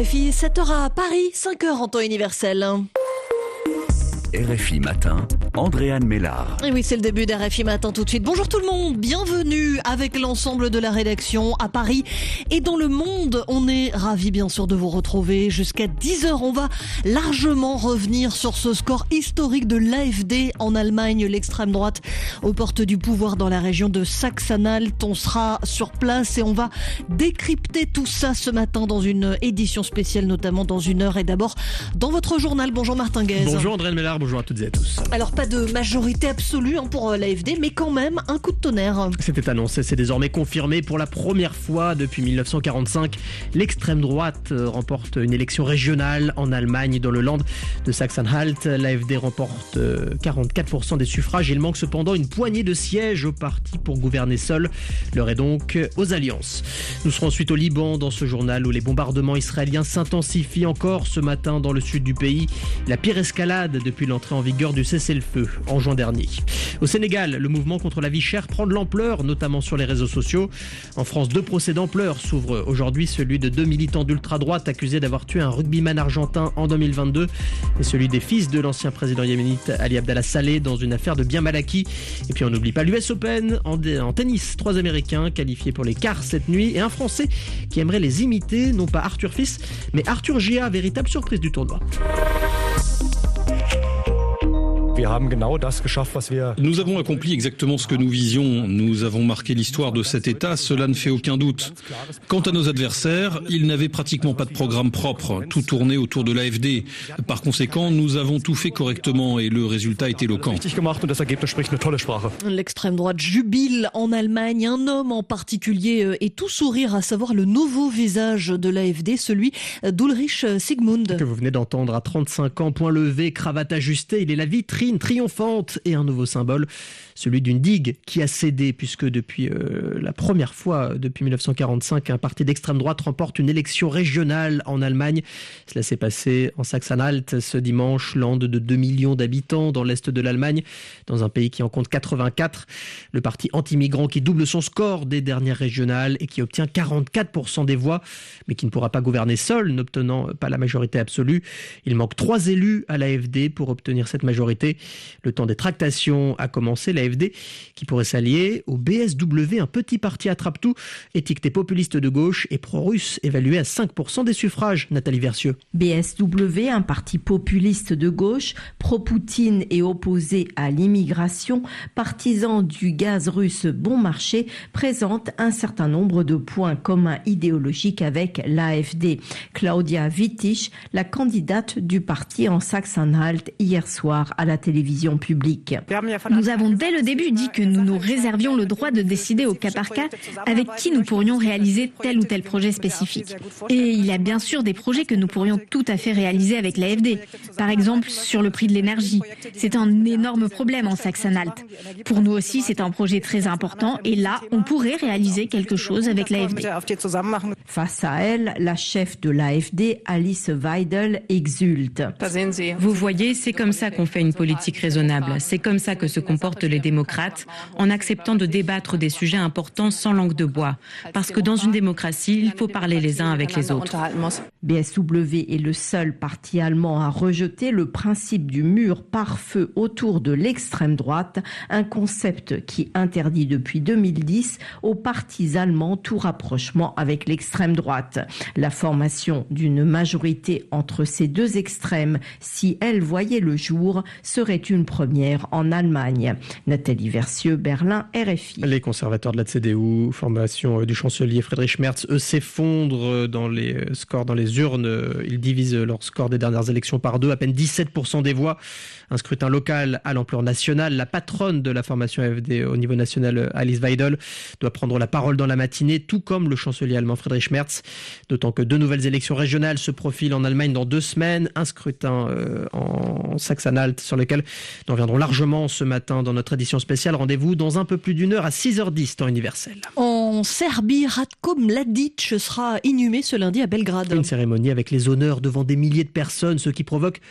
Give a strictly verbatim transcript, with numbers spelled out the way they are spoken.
R F I, sept heures à Paris, cinq heures en temps universel. R F I Matin, Andréane Mélard. Et oui, c'est le début d'R F I Matin tout de suite. Bonjour tout le monde, bienvenue avec l'ensemble de la rédaction à Paris et dans le monde. On est ravis bien sûr de vous retrouver jusqu'à dix heures. On va largement revenir sur ce score historique de l'A F D en Allemagne, l'extrême droite aux portes du pouvoir dans la région de Sachsen-Anhalt. On sera sur place et on va décrypter tout ça ce matin dans une édition spéciale, notamment dans une heure. Et d'abord, dans votre journal. Bonjour Martin Guez. Bonjour Andréane Mélard. Bonjour à toutes et à tous. Alors pas de majorité absolue hein, pour l'A F D, mais quand même un coup de tonnerre. C'était annoncé, c'est désormais confirmé. Pour la première fois depuis mille neuf cent quarante-cinq, l'extrême droite remporte une élection régionale en Allemagne, dans le Land de Sachsen-Anhalt. L'A F D remporte quarante-quatre pour cent des suffrages. Il manque cependant une poignée de sièges au parti pour gouverner seul. L'heure est donc aux alliances. Nous serons ensuite au Liban dans ce journal où les bombardements israéliens s'intensifient encore ce matin dans le sud du pays. La pire escalade depuis l'entrée en vigueur du cessez-le-feu en juin dernier. Au Sénégal, le mouvement contre la vie chère prend de l'ampleur, notamment sur les réseaux sociaux. En France, deux procès d'ampleur s'ouvrent aujourd'hui, celui de deux militants d'ultra-droite accusés d'avoir tué un rugbyman argentin en deux mille vingt-deux et celui des fils de l'ancien président yéménite Ali Abdallah Saleh dans une affaire de biens mal acquis. Et puis on n'oublie pas l'U S Open en, dé- en tennis, trois Américains qualifiés pour les quarts cette nuit et un Français qui aimerait les imiter, non pas Arthur Fils, mais Arthur Gia, véritable surprise du tournoi. Nous avons accompli exactement ce que nous visions. Nous avons marqué l'histoire de cet État, cela ne fait aucun doute. Quant à nos adversaires, ils n'avaient pratiquement pas de programme propre, tout tournait autour de l'A F D. Par conséquent, nous avons tout fait correctement et le résultat est éloquent. L'extrême droite jubile en Allemagne. Un homme en particulier est tout sourire, à savoir le nouveau visage de l'A F D, celui d'Ulrich Sigmund. Que vous venez d'entendre à trente-cinq ans, point levé, cravate ajustée, il est la vitrine triomphante et un nouveau symbole, celui d'une digue qui a cédé, puisque depuis euh, la première fois depuis mille neuf cent quarante-cinq, un parti d'extrême droite remporte une élection régionale en Allemagne. Cela s'est passé en Sachsen-Anhalt ce dimanche, land de deux millions d'habitants dans l'est de l'Allemagne, dans un pays qui en compte quatre-vingt-quatre. Le parti anti-migrant qui double son score des dernières régionales et qui obtient quarante-quatre pour cent des voix, mais qui ne pourra pas gouverner seul, n'obtenant pas la majorité absolue. Il manque trois élus à l'A F D pour obtenir cette majorité. Le temps des tractations a commencé. L'A F D qui pourrait s'allier au B S W, un petit parti attrape-tout, étiqueté populiste de gauche et pro-russe, évalué à cinq pour cent des suffrages. Nathalie Versieux. B S W, un parti populiste de gauche, pro-Poutine et opposé à l'immigration, partisan du gaz russe bon marché, présente un certain nombre de points communs idéologiques avec l'A F D. Claudia Wittich, la candidate du parti en Sachsen-Anhalt hier soir à la télévision publique. Nous avons dès le début dit que nous nous réservions le droit de décider au cas par cas avec qui nous pourrions réaliser tel ou tel projet spécifique. Et il y a bien sûr des projets que nous pourrions tout à fait réaliser avec l'A F D. Par exemple, sur le prix de l'énergie. C'est un énorme problème en Sachsen-Anhalt. Pour nous aussi, c'est un projet très important et là, on pourrait réaliser quelque chose avec l'A F D. Face à elle, la chef de l'A F D, Alice Weidel, exulte. Vous voyez, c'est comme ça qu'on fait une politique raisonnable. C'est comme ça que se comportent les démocrates, en acceptant de débattre des sujets importants sans langue de bois. Parce que dans une démocratie, il faut parler les uns avec les autres. B S W est le seul parti allemand à rejeter le principe du mur pare-feu autour de l'extrême droite, un concept qui interdit depuis deux mille dix aux partis allemands tout rapprochement avec l'extrême droite. La formation d'une majorité entre ces deux extrêmes, si elle voyait le jour, serait une première en Allemagne. Nathalie Versieux, Berlin, R F I. Les conservateurs de la C D U, formation du chancelier Friedrich Merz, eux s'effondrent dans les scores, dans les urnes. Ils divisent leur score des dernières élections par deux, à peine dix-sept pour cent des voix. Un scrutin local à l'ampleur nationale. La patronne de la formation A F D au niveau national, Alice Weidel, doit prendre la parole dans la matinée, tout comme le chancelier allemand Friedrich Merz. D'autant que deux nouvelles élections régionales se profilent en Allemagne dans deux semaines. Un scrutin euh, en Sachsen-Anhalt sur lequel nous reviendrons largement ce matin dans notre édition spéciale. Rendez-vous dans un peu plus d'une heure à six heures dix, temps universel. En Serbie, Ratko Mladic sera inhumé ce lundi à Belgrade. Une cérémonie avec les honneurs devant des milliers de personnes, ce qui provoque